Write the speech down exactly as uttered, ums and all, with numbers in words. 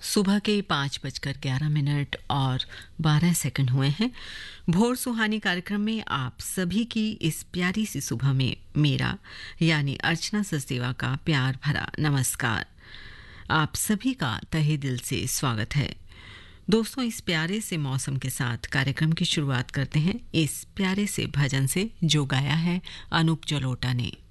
सुबह के पाँच बजकर ग्यारह मिनट और बारह सेकंड हुए हैं। भोर सुहानी कार्यक्रम में आप सभी की इस प्यारी सी सुबह में मेरा यानी अर्चना सचदेवा का प्यार भरा नमस्कार। आप सभी का तहे दिल से स्वागत है। दोस्तों, इस प्यारे से मौसम के साथ कार्यक्रम की शुरुआत करते हैं इस प्यारे से भजन से जो गाया है अनूप जलोटा ने।